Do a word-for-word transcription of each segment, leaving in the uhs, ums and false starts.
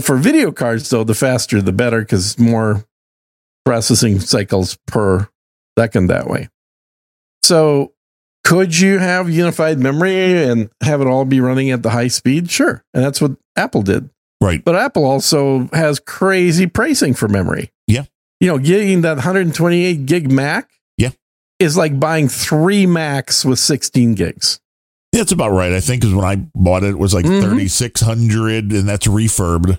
for video cards, though, the faster the better, because more processing cycles per second that way. So could you have unified memory and have it all be running at the high speed? Sure. And that's what Apple did. Right. But Apple also has crazy pricing for memory. Yeah. You know, getting that one hundred twenty-eight gig Mac yeah. is like buying three Macs with sixteen gigs. That's about right. I think because when I bought it, it was like mm-hmm. thirty-six hundred, and that's refurbed.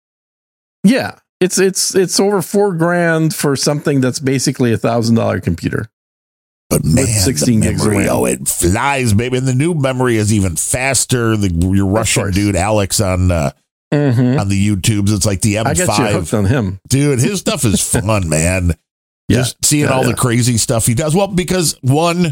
Yeah. It's it's it's over four grand for something that's basically a thousand dollar computer. But man, sixteen the gigs memory, of RAM. oh, it flies, baby. And the new memory is even faster. The your Russian dude, Alex, on uh, mm-hmm. on the YouTubes, it's like the M five. I got you hooked on him. Dude, his stuff is fun, man. Yeah. Just seeing yeah, all yeah. the crazy stuff he does. Well, because one,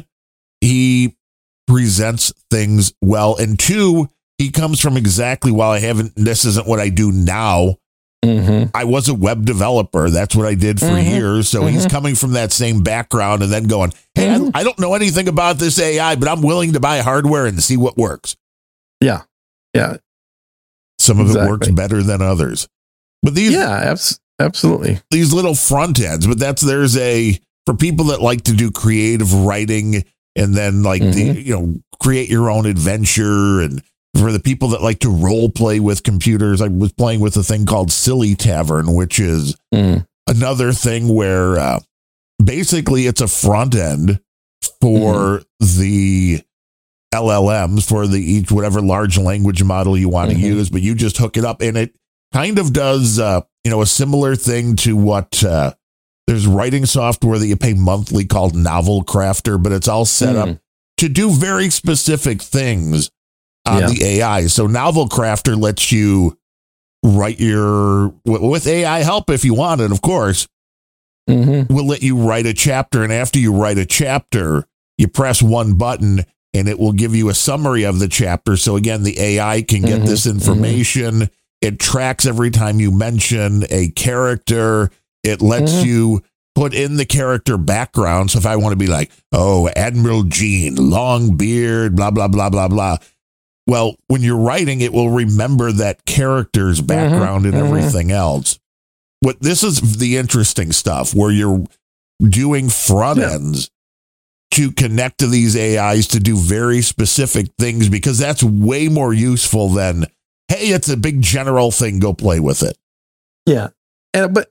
he presents things well. And two, he comes from exactly, while I haven't, this isn't what I do now. Mm-hmm. I was a web developer. That's what I did for mm-hmm. years. So mm-hmm. he's coming from that same background and then going, hey, mm-hmm. I, I don't know anything about this A I, but I'm willing to buy hardware and see what works. Yeah. Yeah. Some of exactly. it works better than others. But these, yeah, abs- absolutely. These little front ends, but that's, there's a, for people that like to do creative writing and then like, mm-hmm. the, you know, create your own adventure, and for the people that like to role play with computers, I was playing with a thing called Silly Tavern, which is mm. another thing where uh, basically it's a front end for mm-hmm. the L L Ms, for the each whatever large language model you want mm-hmm. to use, but you just hook it up, and it kind of does uh, you know, a similar thing to what uh, there's writing software that you pay monthly called Novel Crafter, but it's all set mm. up to do very specific things on yeah. the A I. So Novel Crafter lets you write your, with A I help if you want it, of course, mm-hmm. will let you write a chapter. And after you write a chapter, you press one button and it will give you a summary of the chapter. So again, the A I can get mm-hmm. this information. Mm-hmm. It tracks every time you mention a character. It lets mm-hmm. you put in the character background. So if I want to be like, oh, Admiral Gene, long beard, blah, blah, blah, blah, blah. Well, when you're writing, it will remember that character's background mm-hmm, and mm-hmm. everything else. What this is the interesting stuff where you're doing front yeah. ends to connect to these A Is to do very specific things, because that's way more useful than, hey, it's a big general thing, go play with it. Yeah. And, but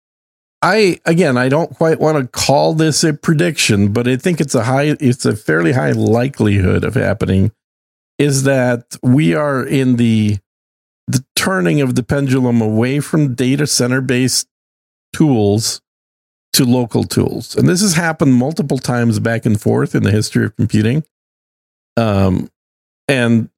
I, again, I don't quite want to call this a prediction, but I think it's a high, it's a fairly high likelihood of happening, is that we are in the the turning of the pendulum away from data center based tools to local tools. And this has happened multiple times back and forth in the history of computing. Um, and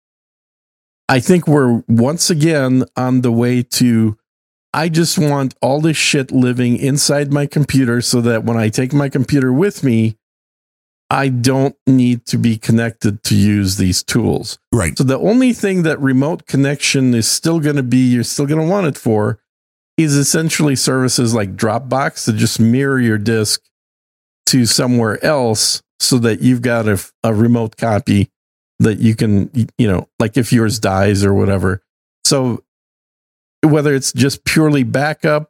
I think we're once again on the way to, I just want all this shit living inside my computer so that when I take my computer with me, I don't need to be connected to use these tools. Right. So the only thing that remote connection is still going to be, you're still going to want it for, is essentially services like Dropbox to just mirror your disk to somewhere else so that you've got a, a remote copy that you can, you know, like if yours dies or whatever. So whether it's just purely backup,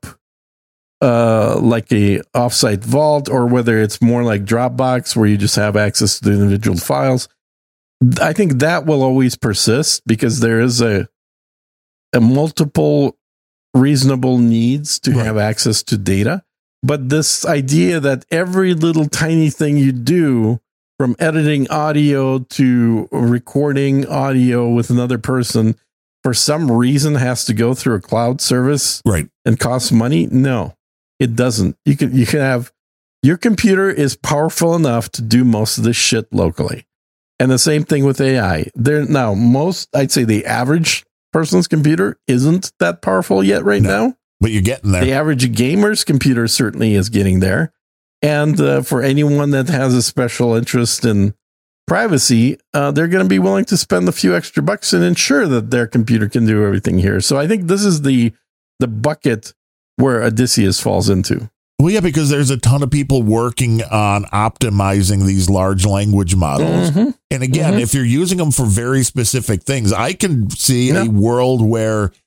uh, like a offsite vault, or whether it's more like Dropbox where you just have access to the individual files, I think that will always persist because there is a, a multiple reasonable needs to right. have access to data. But this idea that every little tiny thing you do, from editing audio to recording audio with another person, for some reason has to go through a cloud service right. and cost money. No, it doesn't. You can, you can have, your computer is powerful enough to do most of this shit locally. And the same thing with A I. There now, most, I'd say the average person's computer isn't that powerful yet right no, now. But you're getting there. The average gamer's computer certainly is getting there. And uh, for anyone that has a special interest in privacy, uh, they're going to be willing to spend a few extra bucks and ensure that their computer can do everything here. So I think this is the the bucket where Odysseus falls into. Well, yeah, because there's a ton of people working on optimizing these large language models. Mm-hmm. And again, mm-hmm. if you're using them for very specific things, I can see yeah. a world where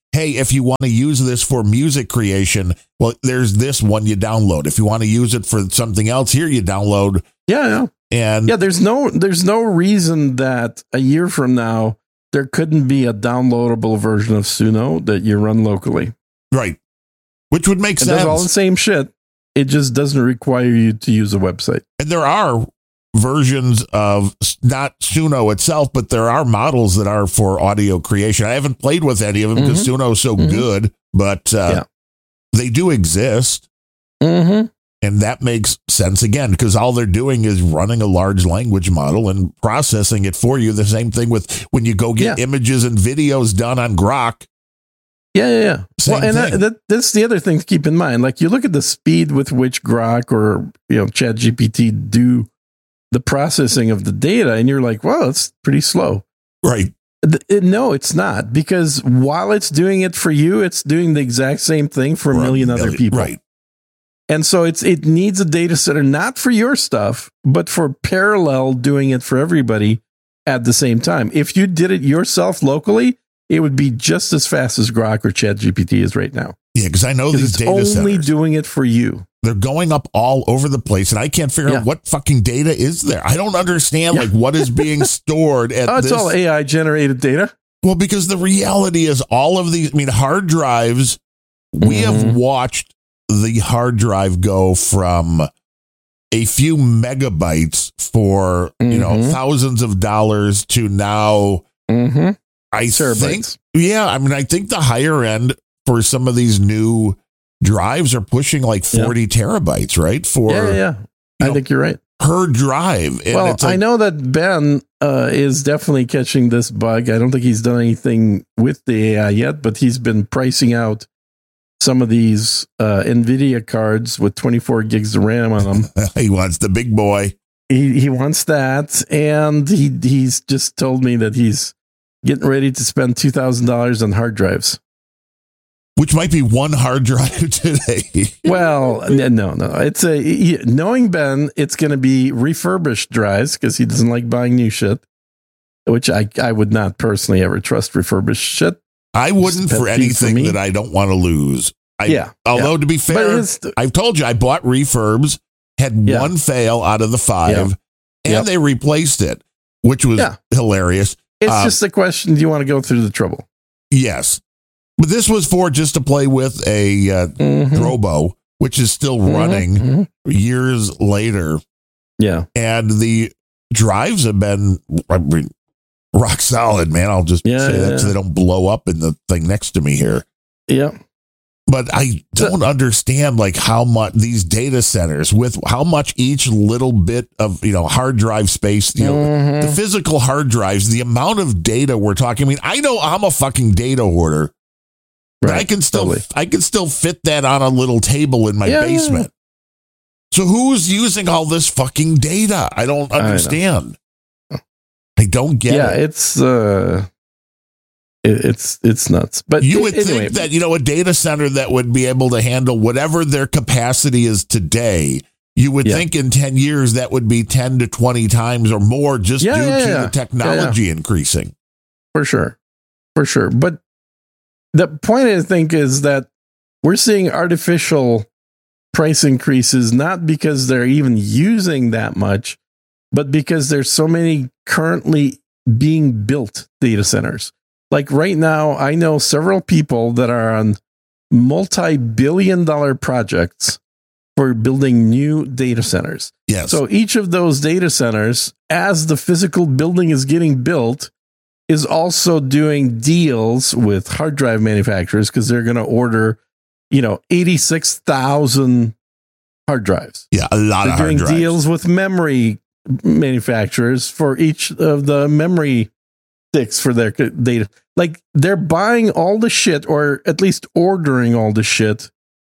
hey, if you want to use this for music creation, well, there's this one you download. If you want to use it for something else, here you download. Yeah, yeah. And yeah, there's no there's no reason that a year from now there couldn't be a downloadable version of Suno that you run locally. Right. Which would make it sense. It does all the same shit. It just doesn't require you to use a website. And there are versions of not Suno itself, but there are models that are for audio creation. I haven't played with any of them because mm-hmm. Suno is so mm-hmm. good, but uh, yeah. they do exist. Mm-hmm. And that makes sense again, because all they're doing is running a large language model and processing it for you. The same thing with when you go get yeah. images and videos done on Grok. Yeah, yeah, yeah. Same well, and that, that, that's the other thing to keep in mind. Like, you look at the speed with which Grok or, you know, ChatGPT do the processing of the data, and you're like, well, it's pretty slow. Right. It, no, it's not, because while it's doing it for you, it's doing the exact same thing for a right. million other people. Right. And so it's it needs a data center, not for your stuff, but for parallel doing it for everybody at the same time. If you did it yourself locally, it would be just as fast as Grok or ChatGPT is right now. Yeah, because I know these it's data only centers. only doing it for you. They're going up all over the place, and I can't figure yeah. out what fucking data is there. I don't understand yeah. like what is being stored at oh, it's this. all A I generated data. Well, because the reality is all of these, I mean, hard drives, we mm-hmm. have watched the hard drive go from a few megabytes for, mm-hmm. you know, thousands of dollars to now, mm-hmm. I Terabytes. think, yeah, I mean, I think the higher end for some of these new drives are pushing like forty yeah. terabytes, right? For yeah, yeah, yeah. I know, think you're right. Per drive. And well, it's like, I know that Ben uh, is definitely catching this bug. I don't think he's done anything with the A I yet, but he's been pricing out some of these uh, NVIDIA cards with twenty-four gigs of RAM on them. He wants the big boy. He he wants that, and he he's just told me that he's getting ready to spend two thousand dollars on hard drives. Which might be one hard drive today. Well, no, no. It's a he, knowing Ben, it's going to be refurbished drives because he doesn't like buying new shit, which I, I would not personally ever trust refurbished shit. I wouldn't for anything for that I don't want to lose. I, yeah. Although yeah. to be fair, I've told you I bought refurbs, had yeah. one fail out of the five, yeah. and yep. they replaced it, which was yeah. hilarious. It's uh, just the question: do you want to go through the trouble? Yes. But this was for just to play with a uh, mm-hmm. Drobo, which is still mm-hmm. running mm-hmm. years later. Yeah. And the drives have been I mean, rock solid, man. I'll just yeah, say yeah, that yeah. so they don't blow up in the thing next to me here. Yeah. But I don't understand like how much these data centers with how much each little bit of, you know, hard drive space, you know, mm-hmm. the physical hard drives, the amount of data we're talking. I mean, I know I'm a fucking data hoarder. But right, I can still totally. I can still fit that on a little table in my yeah, basement. Yeah. So who's using all this fucking data? I don't understand. I, I don't get yeah, it. Yeah, it's uh it, it's it's nuts. But you would anyway. think that, you know, a data center that would be able to handle whatever their capacity is today, you would yeah. think in ten years that would be ten to twenty times or more just yeah, due yeah, to yeah. the technology yeah, yeah. increasing. For sure. For sure. But the point I think is that we're seeing artificial price increases, not because they're even using that much, but because there's so many currently being built data centers. Like right now, I know several people that are on multi-billion dollar projects for building new data centers. Yes. So each of those data centers, as the physical building is getting built, is also doing deals with hard drive manufacturers because they're going to order, you know, eighty-six thousand hard drives. Yeah, a lot they're of hard doing drives. Deals with memory manufacturers for each of the memory sticks for their data. Like they're buying all the shit, or at least ordering all the shit,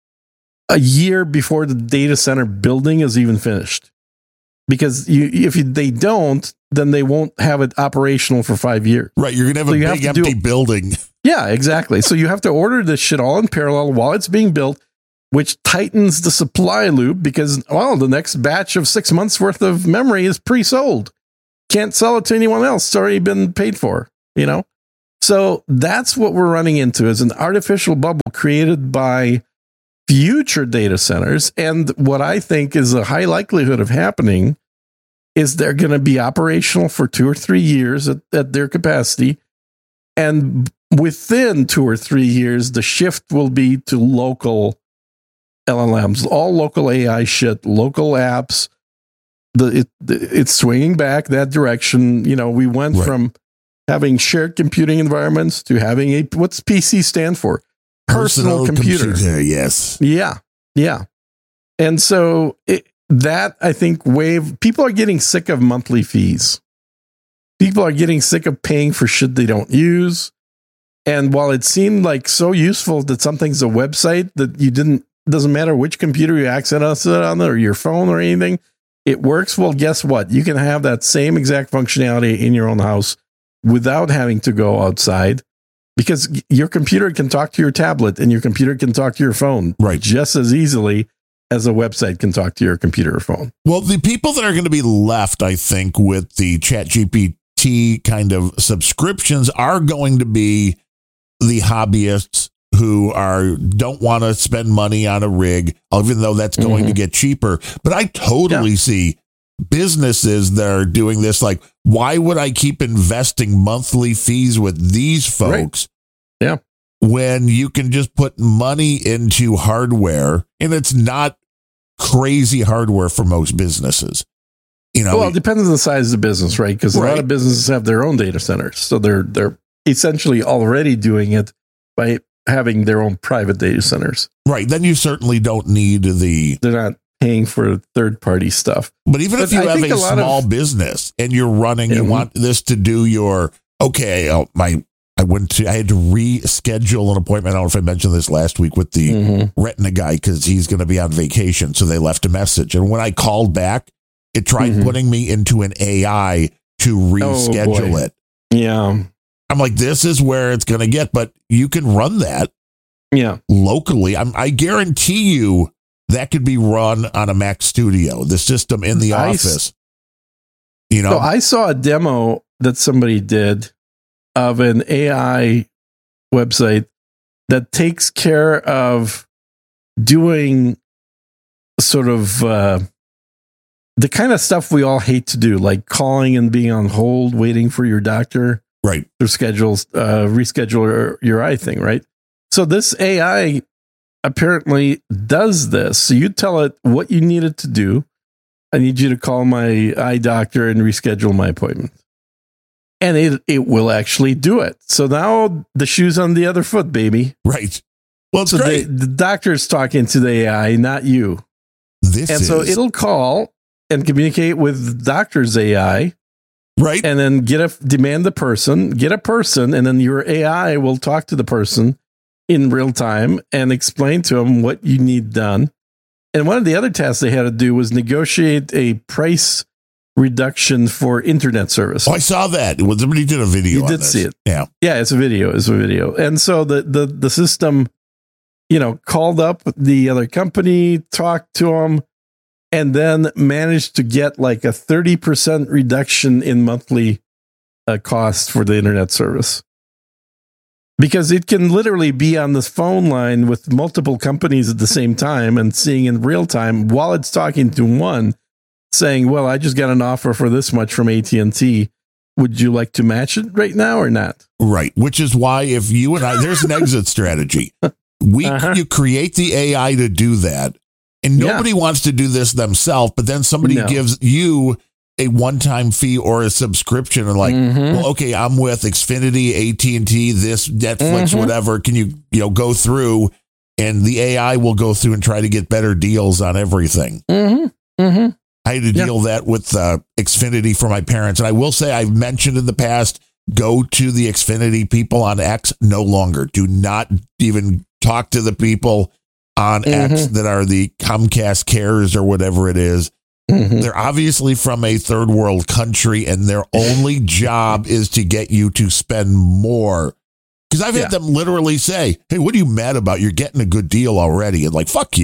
a year before the data center building is even finished. Because you, if you, they don't, then they won't have it operational for five years. Right, you're going to have so a big have empty do, building. Yeah, exactly. So you have to order this shit all in parallel while it's being built, which tightens the supply loop because, well, the next batch of six months worth of memory is pre-sold. Can't sell it to anyone else. It's already been paid for, you know? So that's what we're running into, is an artificial bubble created by future data centers. And what I think is a high likelihood of happening is they're going to be operational for two or three years at, at their capacity. And within two or three years, the shift will be to local L L Ms, all local A I shit, local apps. The it, it's swinging back that direction. You know, we went right. from having shared computing environments to having a, what's P C stand for? Personal, Personal computer. computer. Yes. Yeah. Yeah. And so it, that, I think, wave, people are getting sick of monthly fees. People are getting sick of paying for shit they don't use. And while it seemed like so useful that something's a website that you didn't, doesn't matter which computer you access it on or your phone or anything, it works. Well, guess what? You can have that same exact functionality in your own house without having to go outside, because your computer can talk to your tablet and your computer can talk to your phone right. just as easily as a website can talk to your computer or phone. Well, the people that are going to be left, I think, with the ChatGPT kind of subscriptions are going to be the hobbyists who are don't want to spend money on a rig, even though that's going mm-hmm. to get cheaper. But I totally yeah. see businesses that are doing this. Like, why would I keep investing monthly fees with these folks? Right. Yeah. When you can just put money into hardware, and it's not crazy hardware for most businesses. You know, well, it depends on the size of the business, right? Because right. a lot of businesses have their own data centers, so they're they're essentially already doing it by having their own private data centers. Right. Then you certainly don't need the. They're not paying for third party stuff. But even but if you I have a, a small of, yeah. business and you're running, you mm-hmm. want this to do your okay. Oh, my. I went to, I had to reschedule an appointment. I don't know if I mentioned this last week with the mm-hmm. retina guy because he's going to be on vacation. So they left a message. And when I called back, it tried mm-hmm. putting me into an A I to reschedule oh, it. Yeah. I'm like, this is where it's going to get, but you can run that yeah. locally. I'm, I guarantee you that could be run on a Mac Studio, the system in the I office. S- you know, so I saw a demo that somebody did of an A I website that takes care of doing sort of uh, the kind of stuff we all hate to do, like calling and being on hold, waiting for your doctor, right? To schedule, uh, reschedule your, your eye thing, right? So this A I apparently does this. So you tell it what you need it to do. I need you to call my eye doctor and reschedule my appointment. And it it will actually do it. So now the shoe's on the other foot, baby. Right. Well, it's so great. The, the doctor's talking to the A I, not you. This and is... so it'll call and communicate with doctor's A I. Right. And then get a demand the person, get a person, and then your A I will talk to the person in real time and explain to them what you need done. And one of the other tasks they had to do was negotiate a price reduction for internet service. Oh, I saw that. Somebody did a video. You did on this. see it. Yeah. Yeah, it's a video. It's a video. And so the, the, the system, you know, called up the other company, talked to them, and then managed to get like a thirty percent reduction in monthly uh, cost for the internet service. Because it can literally be on this phone line with multiple companies at the same time and seeing in real time while it's talking to one, saying, well, I just got an offer for this much from A T and T. Would you like to match it right now or not? Right. Which is why if you and I, there's an exit strategy. We uh-huh. You create the A I to do that. And nobody yeah. wants to do this themselves, but then somebody no. gives you a one-time fee or a subscription and like, mm-hmm. well, okay, I'm with Xfinity, A T and T, this, Netflix, mm-hmm. whatever. Can you, you know, go through and the A I will go through and try to get better deals on everything. Mm-hmm. Mm-hmm. I had to deal yeah. that with uh, Xfinity for my parents. And I will say, I've mentioned in the past, go to the Xfinity people on X no longer. Do not even talk to the people on mm-hmm. X that are the Comcast Cares or whatever it is. Mm-hmm. They're obviously from a third world country and their only job is to get you to spend more. Because I've had yeah. them literally say, hey, what are you mad about? You're getting a good deal already. And like, fuck you.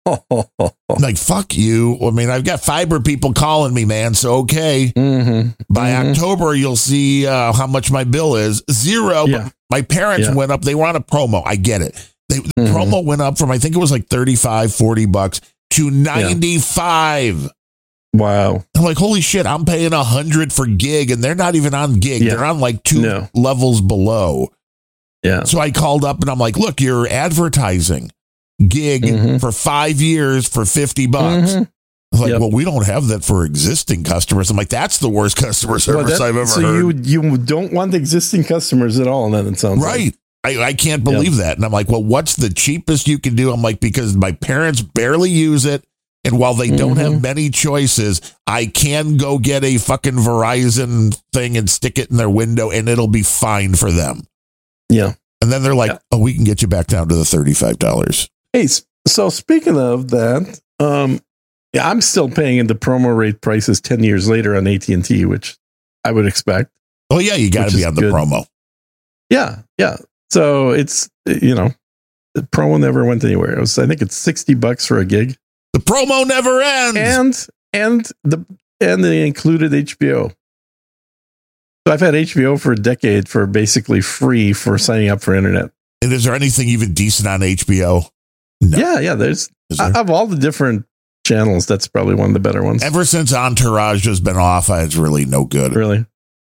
Like, fuck you. I mean, I've got fiber people calling me, man. So, okay. Mm-hmm. By mm-hmm. October, you'll see uh, how much my bill is. Zero. Yeah. But my parents Yeah. went up. They were on a promo. I get it. They, the Mm-hmm. promo went up from, I think it was like thirty-five, forty bucks to ninety-five. Yeah. Wow. I'm like, holy shit, I'm paying a hundred for gig, and they're not even on gig. Yeah. They're on like two No. levels below. Yeah. So I called up and I'm like, look, you're advertising gig Mhm. for five years for fifty bucks. Mhm. I'm like, Yep. well, we don't have that for existing customers. I'm like, that's the worst customer service Well, that- I've ever so heard. you you don't want existing customers at all, then it sounds like. Right. I, I can't believe that. And I'm like, well, what's the cheapest you can do? I'm like, because my parents barely use it. And while they don't Mhm. have many choices, I can go get a fucking Verizon thing and stick it in their window and it'll be fine for them. Yeah. And then they're like, Yeah. oh, we can get you back down to the thirty-five dollars. Hey, s- so speaking of that, um, yeah, I'm still paying the promo rate prices ten years later on A T and T, which I would expect. Oh, yeah, you got Which to be is on the good. promo. Yeah, yeah. So it's, you know, the promo never went anywhere. It was, I think it's sixty bucks for a gig, The promo never ends. and and the and they included H B O. So I've had H B O for a decade for basically free for signing up for internet. And is there anything even decent on H B O? No. Yeah, yeah. There's Is there? of all the different channels, that's probably one of the better ones. Ever since Entourage has been off, it's really no good. Really?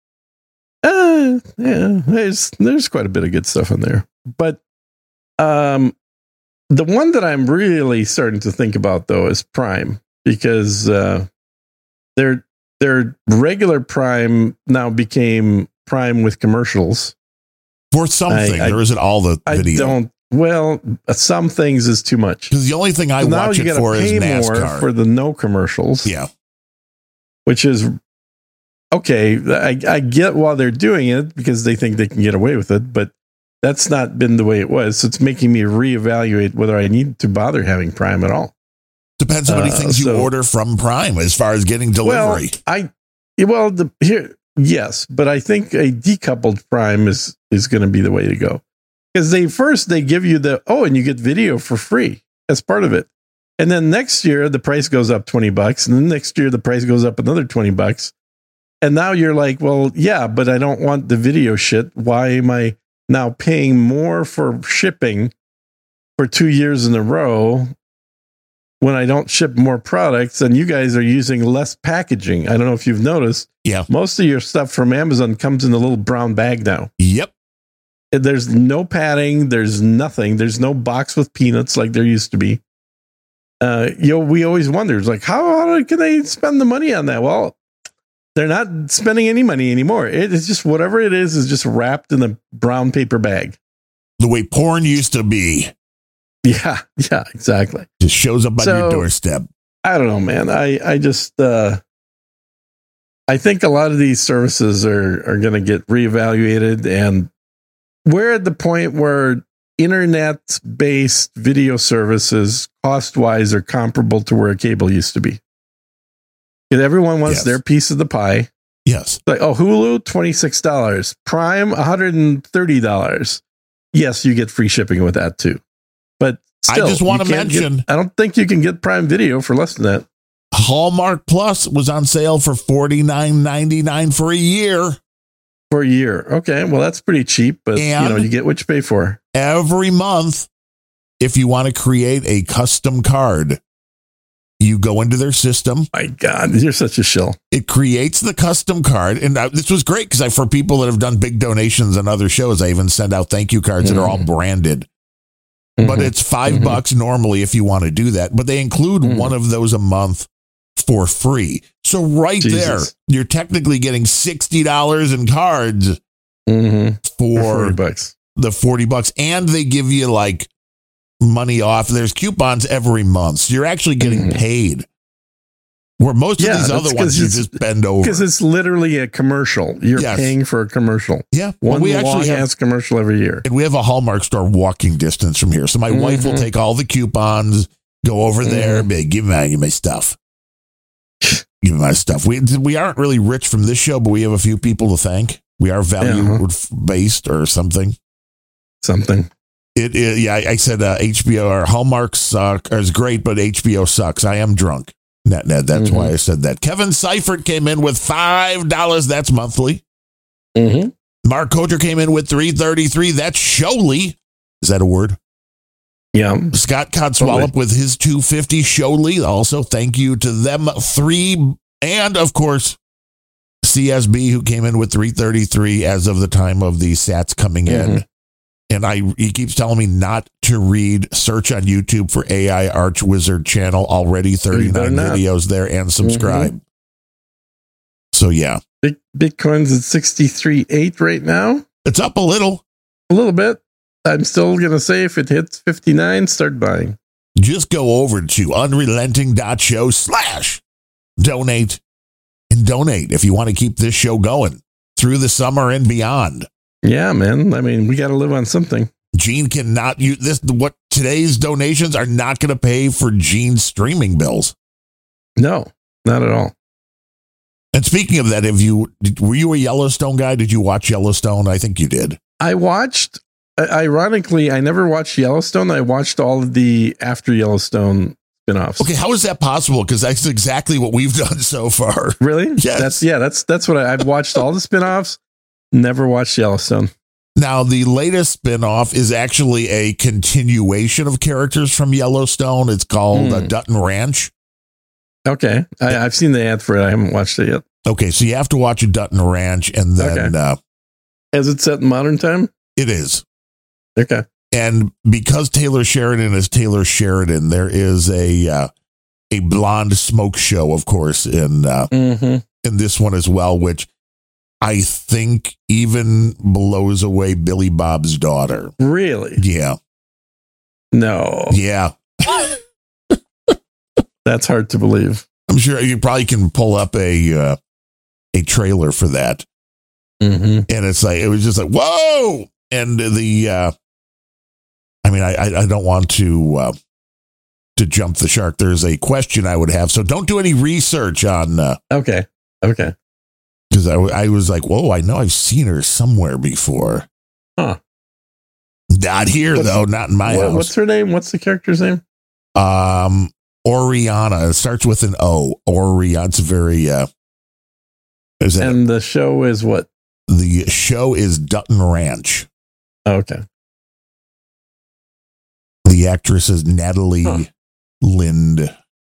Uh, yeah, there's there's quite a bit of good stuff in there. But um the one that I'm really starting to think about though is Prime, because uh their their regular Prime now became Prime with commercials. For something, I- I- or is it all the I video? don't well, some things is too much. Because the only thing I So now watch you it gotta for is pay more NASCAR. for the no commercials. Yeah. Which is okay. I, I get why they're doing it because they think they can get away with it, but that's not been the way it was. So it's making me reevaluate whether I need to bother having Prime at all. Depends how many Uh, things you so- order from Prime as far as getting delivery. Well, I well the here yes, but I think a decoupled Prime is is going to be the way to go, because they first they give you the oh and you get video for free as part of it, and then next year the price goes up twenty bucks, and then next year the price goes up another twenty bucks, and now you're like, well, yeah, but I don't want the video shit. Why am I now paying more for shipping for two years in a row when I don't ship more products and you guys are using less packaging? I don't know if you've noticed. Yeah. Most of your stuff from Amazon comes in a little brown bag now. Yep. There's no padding. There's nothing. There's no box with peanuts like there used to be. Uh, you know, we always wonder, it's like, how, how can they spend the money on that? Well, they're not spending any money anymore. It is just whatever it is, is just wrapped in a brown paper bag. The way porn used to be. Yeah. Yeah, exactly. Just shows up on So- your doorstep. I don't know, man. I, I just, uh, I think a lot of these services are, are going to get reevaluated, and we're at the point where internet based video services cost wise are comparable to where cable used to be. And everyone wants Yes. their piece of the pie. Yes. Like, oh, Hulu, twenty-six dollars, Prime, one hundred thirty dollars. Yes, you get free shipping with that too. But still, I just want you to can't mention get- I don't think you can get Prime Video for less than that. Hallmark Plus was on sale for forty-nine ninety-nine for a year. For a year. Okay. Well, that's pretty cheap, but And- you know, you get what you pay for. Every month, if you want to create a custom card, you go into their system. My God, you're such a shill. It creates the custom card. And uh, this was great because I, for people that have done big donations on other shows, I even send out thank you cards that are all branded. But Mhm. it's five Mhm. bucks normally if you want to do that. But they include Mhm. one of those a month for free. So right Jesus. there, you're technically getting sixty dollars in cards Mhm. For for forty bucks. the forty bucks. And they give you like money off. There's coupons every month. So you're actually getting Mhm. paid. Where most Yeah, of these that's other 'cause ones, you it's- just bend over. Because it's literally a commercial. You're Yes. paying for a commercial. Yeah. Well, One we long actually have, ass commercial every year. and we have a Hallmark store walking distance from here. So my wife will Mhm. take all the coupons, go over there, Mhm. be, give me my, give me my stuff. Give me my stuff. We we aren't really rich from this show, but we have a few people to thank. We are value Uh-huh. based or something. Something. It, it yeah, I, I said uh, H B O or Hallmark suck is great, but H B O sucks. I am drunk. Net net. That's mm-hmm. why I said that. Kevin Seifert came in with five dollars. That's monthly. Mm-hmm. Mark Coulter came in with three thirty-three. That's Showly. Is that a word? Yeah. Scott Codswallop with his two fifty. Showly. Also, thank you to them three. And of course, C S B, who came in with three thirty-three as of the time of the sats coming in. Mm-hmm. And I, he keeps telling me not to read, search on YouTube for A I Arch Wizard channel, already thirty-nine videos there, and subscribe. Mm-hmm. So, yeah. Bitcoin's at sixty-three point eight right now. It's up a little. A little bit. I'm still going to say if it hits fifty-nine, start buying. Just go over to unrelenting.show slash donate and donate if you want to keep this show going through the summer and beyond. Yeah, man. I mean, we got to live on something. Gene cannot use this. What today's donations are not going to pay for Gene's streaming bills. No, not at all. And speaking of that, have you were you a Yellowstone guy? Did you watch Yellowstone? I think you did. I watched. Ironically, I never watched Yellowstone. I watched all of the after Yellowstone spinoffs. Okay, how is that possible? Because that's exactly what we've done so far. Really? Yes. That's yeah. That's that's what I, I've watched all the spinoffs. Never watched Yellowstone. Now, the latest spinoff is actually a continuation of characters from Yellowstone. It's called mm. uh, Dutton Ranch. Okay. I, I've seen the ad for it. I haven't watched it yet. Okay, so you have to watch a Dutton Ranch, and then... Okay. Uh, is it set in modern time? It is. Okay. And because Taylor Sheridan is Taylor Sheridan, there is a uh, a blonde smoke show, of course, in uh, mm-hmm. in this one as well, which... I think even blows away Billy Bob's daughter. Really? Yeah. No. Yeah. That's hard to believe. I'm sure you probably can pull up a uh, a trailer for that. Mm-hmm. And it's like, it was just like, whoa. And the, uh, I mean, I, I don't want to, uh, to jump the shark. There's a question I would have. So don't do any research on. Uh, okay. Okay. Because I, I was like, whoa, I know I've seen her somewhere before. Huh. Not here, what's, though. Not in my what, house. What's her name? What's the character's name? Um, Oriana. It starts with an O. Oriana. It's very... Uh, is that and the show is what? The show is Dutton Ranch. Oh, okay. The actress is Natalie huh. Lind.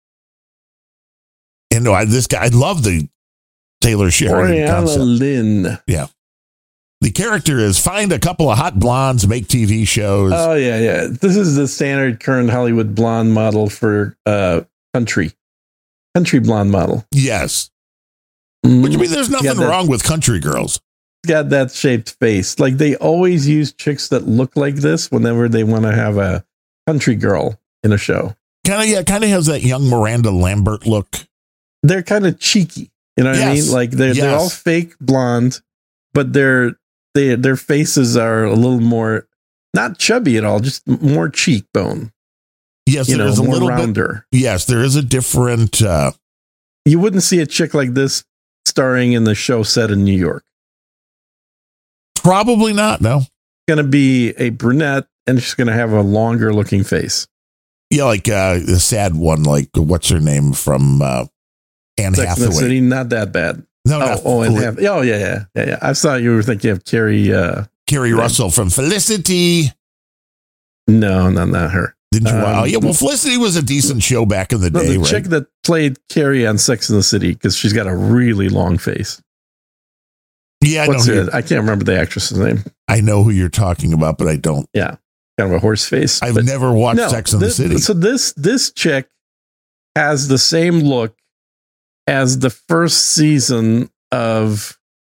And no, I, this guy, I love the Taylor Sheridan Oriana concept. Lynn. Yeah. The character is find a couple of hot blondes, make T V shows. Oh, yeah, yeah. This is the standard current Hollywood blonde model for uh, country. Country blonde model. Yes. Mm-hmm. Which means there's nothing that, wrong with country girls. Got that shaped face. Like they always use chicks that look like this whenever they want to have a country girl in a show. Kind of, yeah, kind of has that young Miranda Lambert look. They're kind of cheeky. You know what yes. I mean? Like they're yes. they're all fake blonde, but they're they their faces are a little more not chubby at all, just more cheekbone. Yes, you there know, is a more little rounder. Bit, yes, there is a different. Uh, you wouldn't see a chick like this starring in the show set in New York. Probably not. No, it's gonna be a brunette, and she's gonna have a longer looking face. Yeah, like uh, the sad one, like what's her name from uh, Anne Sex Hathaway. And the City, not that bad. No, oh, not oh, and Hath- oh, yeah, yeah, yeah, yeah. I thought you were thinking of Carrie. Uh, Carrie Russell from Felicity. No, not not her. Didn't you? Um, wow. Yeah, well, the, Felicity was a decent show back in the no, day, the right? chick that played Carrie on Sex and the City because she's got a really long face. Yeah, I What's know. Her, I can't remember the actress's name. I know who you're talking about, but I don't. Yeah, kind of a horse face. I've but never watched no, Sex and this, the City. So this this chick has the same look as the first season of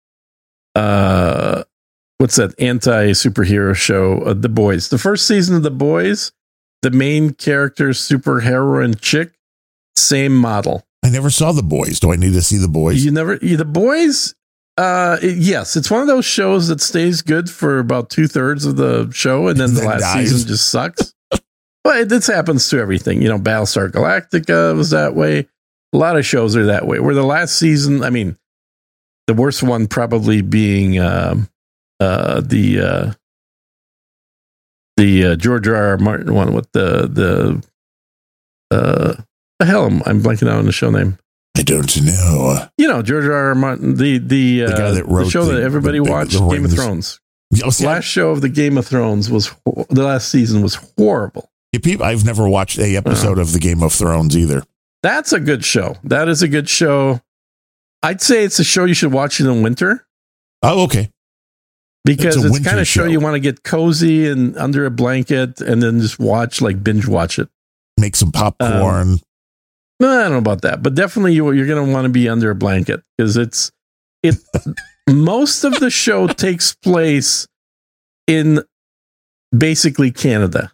uh what's that anti superhero show, uh, The Boys. The first season of The Boys, the main character superheroine chick, same model. I never saw The Boys. Do I need to see The Boys? You never you, The Boys. Uh, it, yes, it's one of those shows that stays good for about two thirds of the show, and then the last dies. season just sucks. But this happens to everything. You know, Battlestar Galactica was that way. A lot of shows are that way. Where the last season, I mean, the worst one probably being um, uh, the uh, the uh, George R. R. Martin one with the the uh the hell I'm, I'm blanking out on the show name. I don't know. You know, George R. R. Martin, the the, uh, the guy that wrote the show the, that everybody the, the, watched, the Game of Rings. Thrones. Oh, see, last show of the Game of Thrones was ho- the last season was horrible. Yeah, people, I've never watched a episode uh, of the Game of Thrones either. That's a good show. That is a good show. I'd say it's a show you should watch in the winter. Oh, okay. Because it's, it's kind of show. show you want to get cozy and under a blanket and then just watch, like binge watch it. Make some popcorn. Um, no, I don't know about that, but definitely you, you're going to want to be under a blanket because it's it. Most of the show takes place in basically Canada.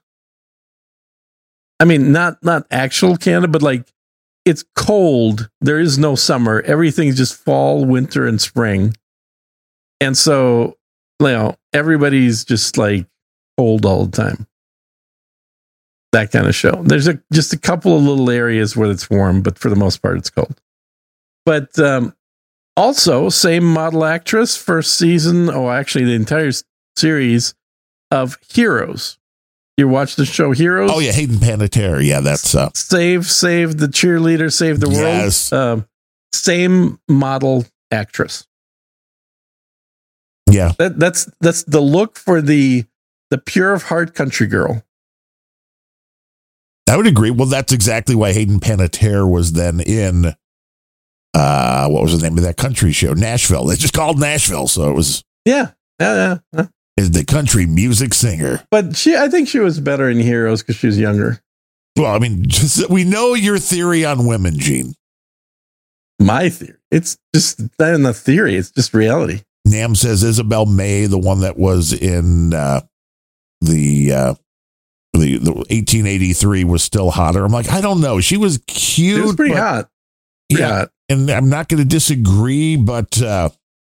I mean, not not actual Canada, but like it's cold. There is no summer. Everything's just fall, winter, and spring. And so, you know, everybody's just like cold all the time. That kind of show. There's a, just a couple of little areas where it's warm, but for the most part, it's cold. But um, also, same model actress, first season, oh, actually, the entire series of Heroes. You watch the show Heroes? Oh, yeah, Hayden Panettiere. Yeah, that's... Uh... Save, save the cheerleader, save the world. Yes. Um, same model actress. Yeah. That, that's that's the look for the the pure of heart country girl. I would agree. Well, that's exactly why Hayden Panettiere was then in, uh, what was the name of that country show? Nashville. They just called Nashville, so it was... Yeah, yeah, yeah. yeah. Is the country music singer. But she, I think she was better in Heroes because she was younger. Well, I mean, just, we know your theory on women, Gene. My theory. It's just not in the theory. It's just reality. Nam says Isabel May, the one that was in uh, the, uh, the the eighteen eighty-three, was still hotter. I'm like, I don't know. She was cute. She was pretty but, hot. Pretty yeah, hot. And I'm not going to disagree, but uh,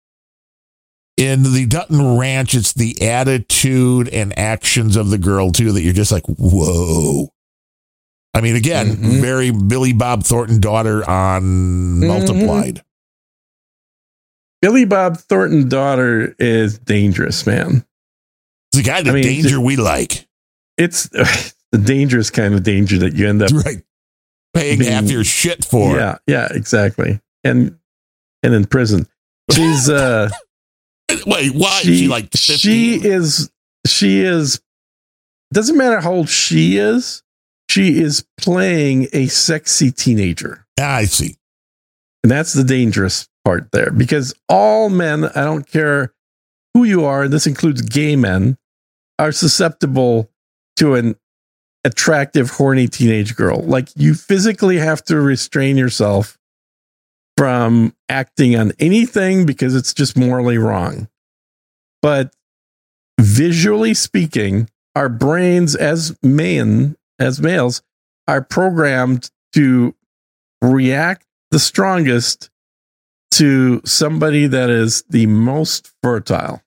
in the Dutton Ranch, it's the attitude and actions of the girl, too, that you're just like, whoa. I mean, again, mm-hmm. very Billy Bob Thornton daughter on mm-hmm. Multiplied. Billy Bob Thornton daughter is dangerous, man. It's the kind of I mean, danger we like. It's uh, the dangerous kind of danger that you end up right. paying being, half your shit for. Yeah, yeah, exactly. And and in prison. She's uh wait, why? She, she like fifteen? She is she is doesn't matter how old she is, she is playing a sexy teenager. Ah, I see. And that's the dangerous part there, because all men, I don't care who you are, and this includes gay men, are susceptible to an attractive, horny teenage girl. Like, you physically have to restrain yourself from acting on anything because it's just morally wrong. But visually speaking, our brains as men, as males, are programmed to react the strongest to somebody that is the most fertile.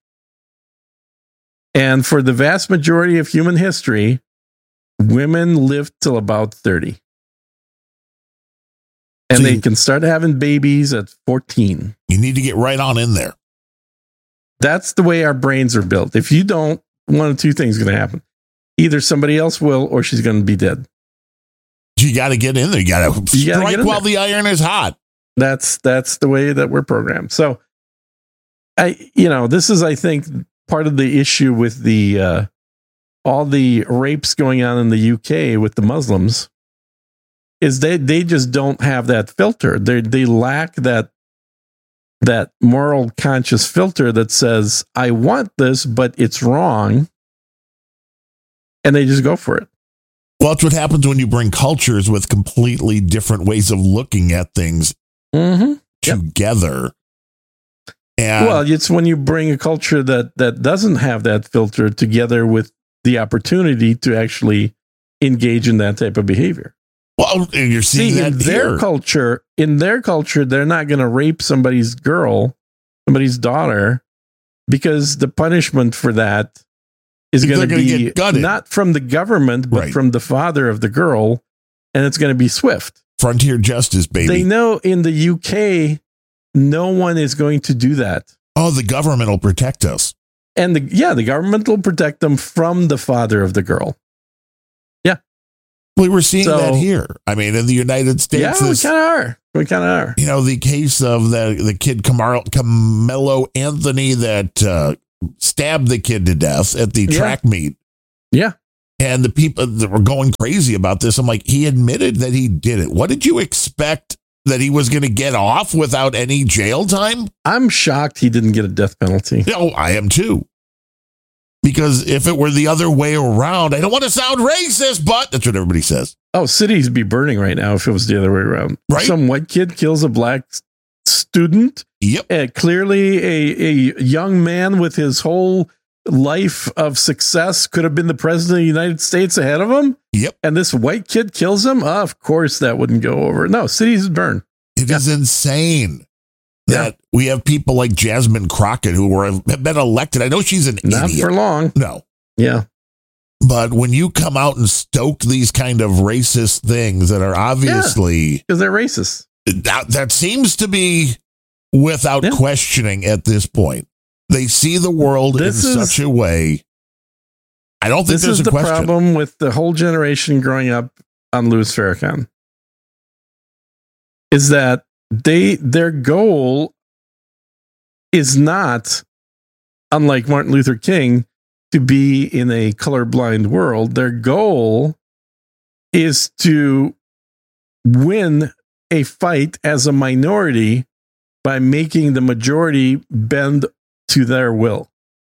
And for the vast majority of human history, women live till about thirty. And so they you, can start having babies at fourteen. You need to get right on in there. That's the way our brains are built. If you don't, one of two things are going to happen. Either somebody else will, or she's going to be dead. You got to get in there. You got to strike while there. The iron is hot. That's that's the way that we're programmed. So, I you know this is I think part of the issue with the uh, all the rapes going on in the U K with the Muslims is they they just don't have that filter. They they lack that that moral conscious filter that says I want this, but it's wrong, and they just go for it. Well, that's what happens when you bring cultures with completely different ways of looking at things. Mm-hmm. Together. Yep. And well, it's when you bring a culture that that doesn't have that filter together with the opportunity to actually engage in that type of behavior. Well, and you're seeing See, that in here. their culture, in their culture, they're not going to rape somebody's girl, somebody's daughter, because the punishment for that is going to be not from the government, but right. from the father of the girl, and it's going to be swift. Frontier justice, baby. They know in the U K, no one is going to do that. Oh, the government will protect us. And the, yeah, the government will protect them from the father of the girl. Yeah. We were seeing So- that here. I mean, in the United States, Yeah, we this- kind of are. We kind of are. you know, the case of the, the kid Camaro, Camelo Anthony that uh, stabbed the kid to death at the Yeah. track meet. Yeah. And the people that were going crazy about this, I'm like, he admitted that he did it. What did you expect, that he was going to get off without any jail time? I'm shocked he didn't get a death penalty. No, I am too. Because if it were the other way around, I don't want to sound racist, but that's what everybody says. Oh, cities be burning right now if it was the other way around. Right. Some white kid kills a black s- student. Yep. Uh, clearly, a, a young man with his whole life of success could have been the president of the United States ahead of him. Yep. And this white kid kills him. Uh, of course, that wouldn't go over. No, cities burn. It Yeah. is insane Yeah. that we have people like Jasmine Crockett who were have been elected. I know she's an Not idiot. for long. No. Yeah. But when you come out and stoke these kind of racist things that are obviously Because they're racist. that, that seems to be without Yeah. questioning at this point. They see the world This in is- such a way. I don't think This there's is a the question. problem with the whole generation growing up on Louis Farrakhan. Is that they their goal is not, unlike Martin Luther King, to be in a colorblind world. Their goal is to win a fight as a minority by making the majority bend to their will.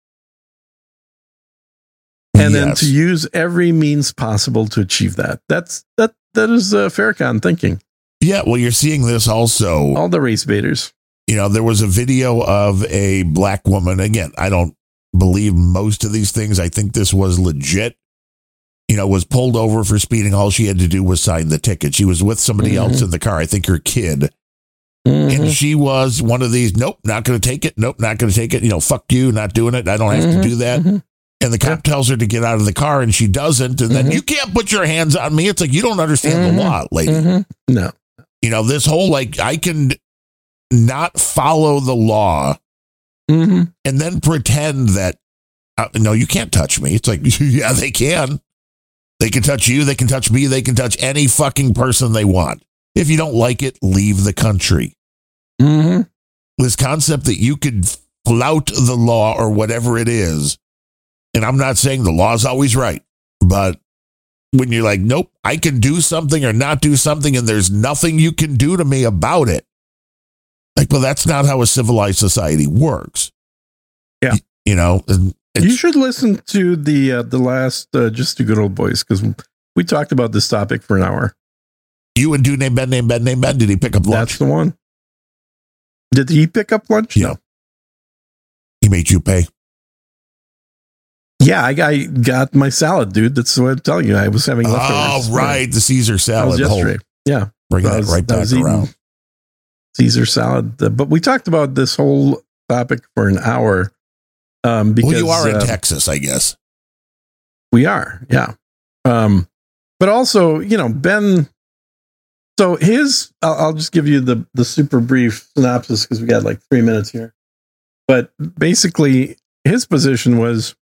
And then Yes. to use every means possible to achieve that. That's that that is uh, Farrakhan thinking. Yeah, well, you're seeing this also. All the race baiters. You know, there was a video of a black woman. Again, I don't believe most of these things. I think this was legit. You know, was pulled over for speeding. All she had to do was sign the ticket. She was with somebody Mhm. else in the car. I think her kid. Mhm. And she was one of these, nope, not going to take it. Nope, not going to take it. You know, fuck you, not doing it. I don't have Mhm. to do that. Mhm. And the cop tells her to get out of the car and she doesn't. And then Mhm. you can't put your hands on me. It's like, you don't understand Mhm. the law, lady. Mhm. No. You know, this whole like, I can not follow the law Mhm. and then pretend that, uh, no, you can't touch me. It's like, yeah, they can. They can touch you. They can touch me. They can touch any fucking person they want. If you don't like it, leave the country. Mhm. This concept that you could flout the law or whatever it is. And I'm not saying the law is always right, but when you're like, nope, I can do something or not do something, and there's nothing you can do to me about it. Like, well, that's not how a civilized society works. Yeah. You, you know, and You it's, should listen to the uh, the last uh, Just Two Good Old Boys, because we talked about this topic for an hour. you and dude named Ben, named Ben, named Ben. Did he pick up lunch? That's the one. Did he pick up lunch? Yeah. No. He made you pay. Yeah, I, I got my salad, dude. That's what I'm telling you. I was having leftovers. Oh, right. The Caesar That salad. was Hold- yesterday. Yeah. Bring I that was- right I back was eating around. Caesar salad. Uh, But we talked about this whole topic for an hour. Um, because Well, you are in uh, Texas, I guess. we are, yeah. Um, but also, you know, Ben. So his, I'll, I'll just give you the the super brief synopsis because we got like three minutes here. But basically, his position was,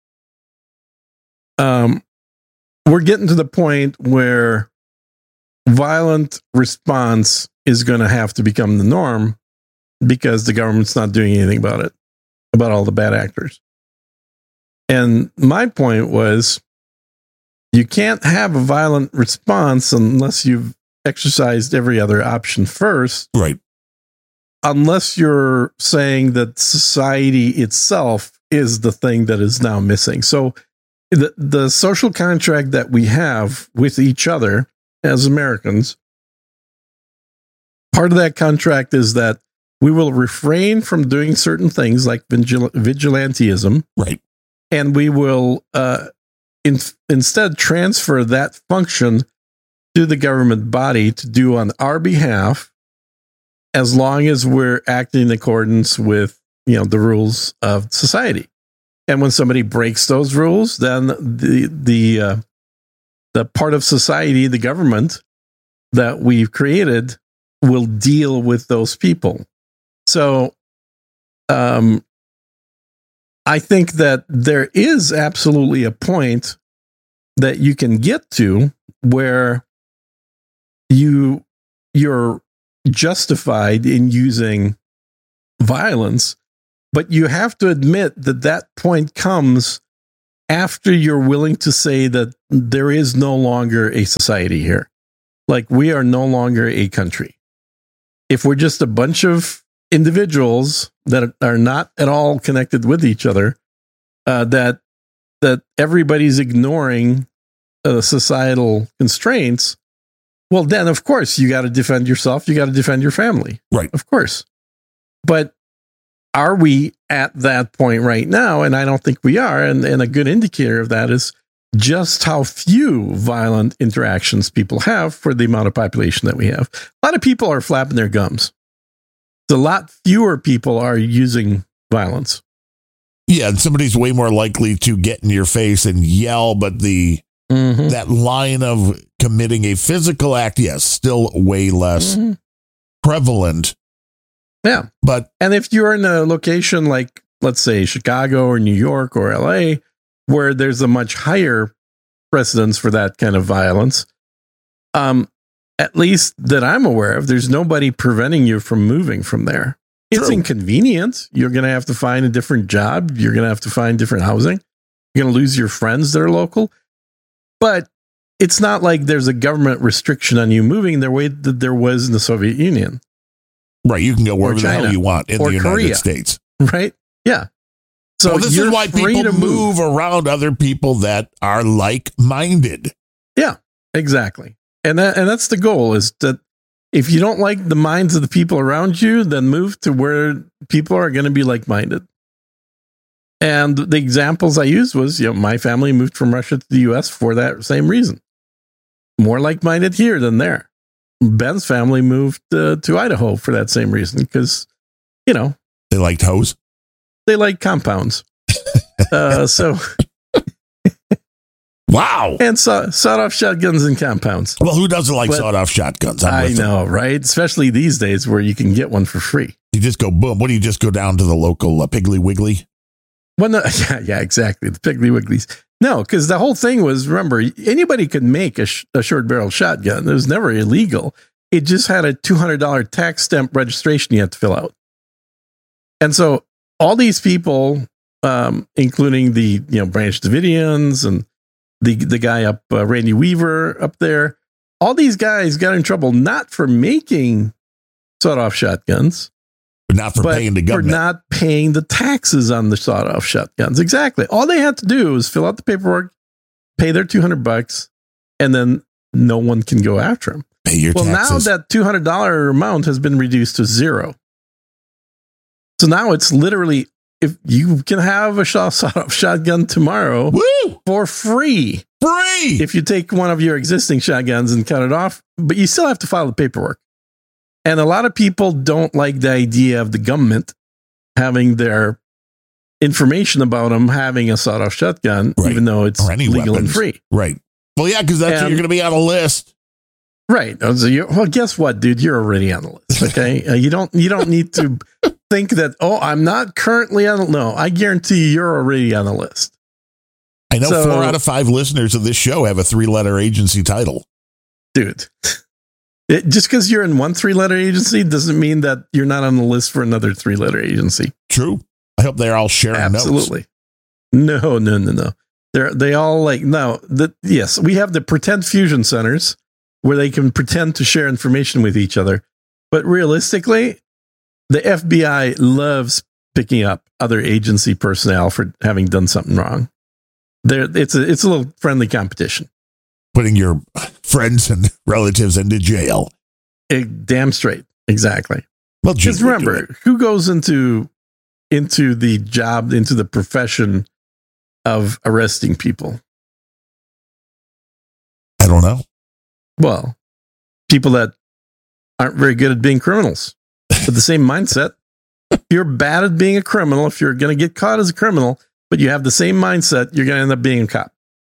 um, we're getting to the point where violent response is going to have to become the norm because the government's not doing anything about it, about all the bad actors. And my point was, you can't have a violent response unless you've exercised every other option first, Right. unless you're saying that society itself is the thing that is now missing. So the, the social contract that we have with each other as Americans, part of that contract is that we will refrain from doing certain things like vigil- vigilantism, Right. and we will uh, in, instead transfer that function to the government body to do on our behalf, as long as we're acting in accordance with, you know, the rules of society. And when somebody breaks those rules, then the the uh, the part of society, the government that we've created, will deal with those people. So, um, I think that there is absolutely a point that you can get to where you you're justified in using violence, but you have to admit that that point comes after you're willing to say that there is no longer a society here. Like, we are no longer a country. If we're just a bunch of individuals that are not at all connected with each other, uh, that that everybody's ignoring uh, societal constraints, well, then, of course, you got to defend yourself. You got to defend your family. Right. Of course. But are we at that point right now? And I don't think we are. And, and a good indicator of that is just how few violent interactions people have for the amount of population that we have. A lot of people are flapping their gums. A lot fewer people are using violence. Yeah, and somebody's way more likely to get in your face and yell, but the mm-hmm. that line of committing a physical act, yes, still way less mm-hmm. prevalent. Yeah. But and if you're in a location like, let's say, Chicago or New York or L A, where there's a much higher precedence for that kind of violence, um, at least that I'm aware of, there's nobody preventing you from moving from there. It's True. Inconvenient. You're going to have to find a different job. You're going to have to find different housing. You're going to lose your friends that are local. But it's not like there's a government restriction on you moving the way that there was in the Soviet Union. Right. You can go wherever the hell you want in the United Korea, States. Right? Yeah. So well, this is why people move, move around other people that are like-minded. Yeah, exactly. And that, and that's the goal, is that if you don't like the minds of the people around you, then move to where people are going to be like-minded. And the examples I used was, you know, my family moved from Russia to the U S for that same reason. More like-minded here than there. Ben's family moved uh, to Idaho for that same reason, because, you know, they liked hoes. They like compounds. uh, so, wow. And saw, sawed-off shotguns and compounds. Well, who doesn't like but, sawed-off shotguns? I'm I know, them. Right? Especially these days where you can get one for free. You just go boom. What do you just go down to the local uh, Piggly Wiggly? Well, no, yeah, yeah, exactly. The Piggly Wigglies. No, because the whole thing was, remember, anybody could make a, sh- a short-barrel shotgun. It was never illegal. It just had a two hundred dollars tax stamp registration you had to fill out. And so all these people, um, including the you know Branch Davidians and the the guy up, uh, Randy Weaver up there, all these guys got in trouble not for making sawed-off shotguns, but not for but paying the government, for not paying the taxes on the sawed-off shotguns. Exactly. All they had to do was fill out the paperwork, pay their two hundred bucks, and then no one can go after them. Pay your well, taxes. Now that two hundred dollars amount has been reduced to zero. So now it's literally, if you can have a sawed-off shotgun tomorrow Woo! for free. Free! If you take one of your existing shotguns and cut it off, but you still have to file the paperwork. And a lot of people don't like the idea of the government having their information about them having a sawed-off shotgun, right. even though it's legal weapons. And free. Right. Well, yeah, because that's and, you're going to be on a list. Right. So well, guess what, dude? You're already on the list. Okay. uh, you don't. You don't need to think that. Oh, I'm not currently on. The, no, I guarantee you, you're already on the list. I know so, four out of five listeners of this show have a three-letter agency title, dude. It, just because you're in one three-letter agency doesn't mean that you're not on the list for another three-letter agency. True. I hope they're all sharing Absolutely. notes. No, no, no, no. They're they all like no. The, yes, we have the pretend fusion centers where they can pretend to share information with each other, but realistically, the F B I loves picking up other agency personnel for having done something wrong. There, it's a it's a little friendly competition. Putting your friends and relatives into jail. It, damn straight. Exactly. Well, just remember, who goes into into the job, into the profession of arresting people? I don't know. Well, people that aren't very good at being criminals, with the same mindset. If you're bad at being a criminal, if you're going to get caught as a criminal, but you have the same mindset, you're going to end up being a cop.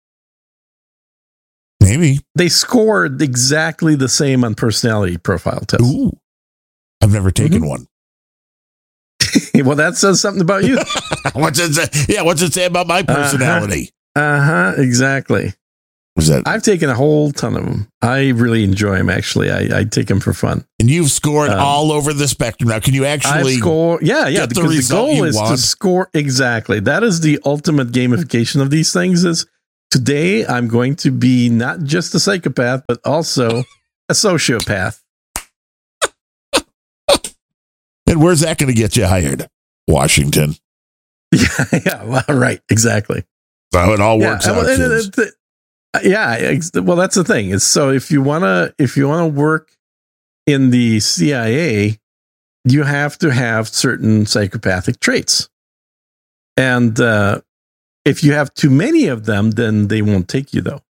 Maybe. They scored exactly the same on personality profile tests. Ooh. I've never taken mm-hmm. one. Well, that says something about you. What's it say? Yeah, what's it say about my personality? Uh huh. Exactly. Was that? I've taken a whole ton of them. I really enjoy them. Actually, I, I take them for fun. And you've scored um, all over the spectrum. Now, can you actually I've score? Yeah, yeah. get the Because the, result goal you is want? to score exactly. That is the ultimate gamification of these things. Is today I'm going to be not just a psychopath, but also a sociopath. And where's that going to get you hired? Washington. Yeah, yeah. Well, right. Exactly. So it all works yeah, out. and, kids. and, and, yeah. ex- Well, that's the thing. Is so if you wanna if you wanna work in the C I A, you have to have certain psychopathic traits, and uh, if you have too many of them, then they won't take you. Though,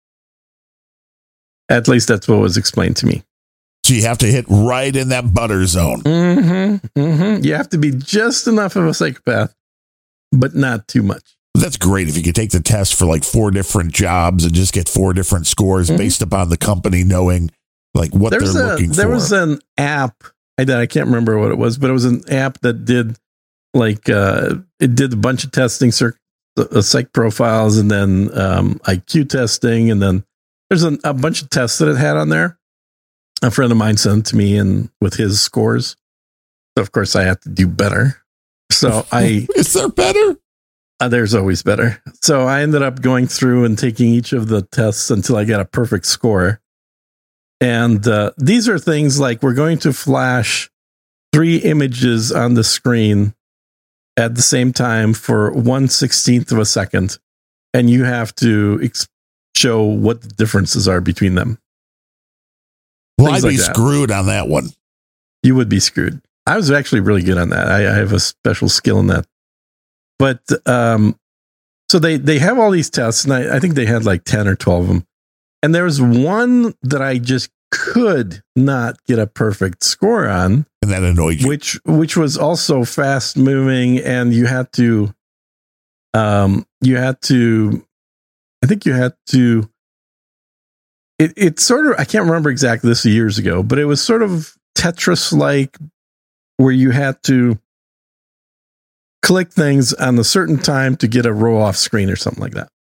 at least that's what was explained to me. So you have to hit right in that butter zone. Mm-hmm, mm-hmm. You have to be just enough of a psychopath, but not too much. That's great if you could take the test for like four different jobs and just get four different scores Mm-hmm. based upon the company knowing like what There's they're a, looking there for. was an app I did, I can't remember what it was, but it was an app that did like uh, it did a bunch of testing, cir- uh, psych profiles, and then um, I Q testing, and then there's a, a bunch of tests that it had on there. A friend of mine sent it to me, and with his scores, so of course I have to do better. So I Is there better? Uh, there's always better. So I ended up going through and taking each of the tests until I got a perfect score. And uh, these are things like we're going to flash three images on the screen at the same time for one sixteenth of a second. And you have to ex- show what the differences are between them. Well, Things I'd like be that. screwed on that one. You would be screwed. I was actually really good on that. I, I have a special skill in that. But um, so they, they have all these tests, and I, I think they had like ten or twelve of them. And there was one that I just could not get a perfect score on, And that annoyed you. which which was also fast moving, and you had to, um, you had to, I think you had to. It it sort of I can't remember exactly this years ago, but it was sort of Tetris like, where you had to click things on a certain time to get a row off screen or something like that.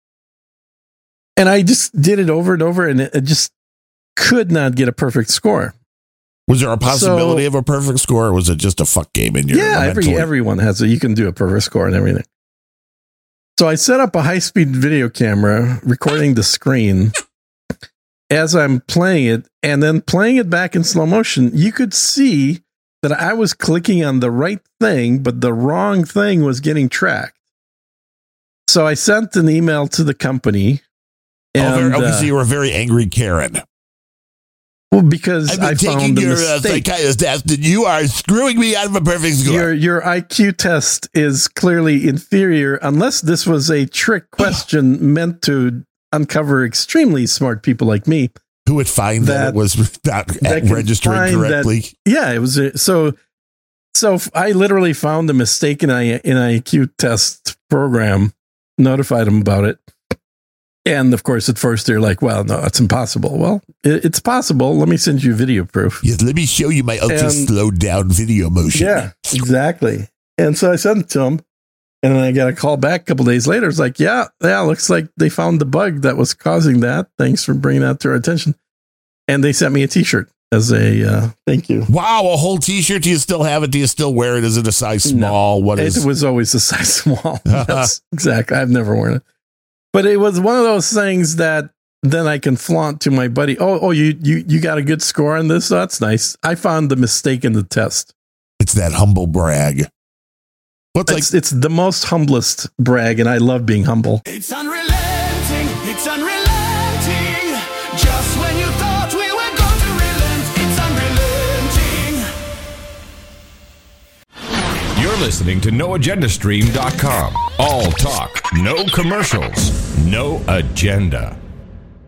And I just did it over and over, and it, it just could not get a perfect score. Was there a possibility So- of a perfect score, or was it just a fuck game in your Yeah, every mentally? everyone has it. You can do a perfect score and everything. So I set up a high speed video camera recording the screen as I'm playing it, and then playing it back in slow motion. You could see that I was clicking on the right thing, but the wrong thing was getting tracked. So I sent an email to the company. Oh, And, very, okay, uh, so you were a very angry Karen. well, because I've been I taking found a your uh, mistake. psychiatrist test, and you are screwing me out of a perfect score. Your your I Q test is clearly inferior, unless this was a trick question meant to uncover extremely smart people like me. Who would find that, that- it was not that can registering find correctly? Yeah, it was a, so. So f- I literally found a mistake in an in I Q test program, notified them about it, and of course, at first they're like, "Well, no, it's impossible." Well, it, it's possible. Let me send you video proof. Yes, let me show you my ultra And- slowed down video motion. Yeah, exactly. And so I sent it to them, and then I got a call back a couple days later. It's like, yeah, yeah, looks like they found the bug that was causing that. Thanks for bringing that to our attention. And they sent me a T-shirt as a uh, thank you. Wow, a whole T-shirt. Do you still have it? Do you still wear it? Is it a size small? What is? It was always a size small. That's exactly. I've never worn it, but it was one of those things that then I can flaunt to my buddy. Oh, oh, you you you got a good score on this. That's nice. I found the mistake in the test. It's that humble brag. What's like? It's, it's the most humblest brag, and I love being humble. It's unrelenting, it's unrelenting. Just when you thought we were going to relent, it's unrelenting. You're listening to no agenda stream dot com. All talk, no commercials, no agenda.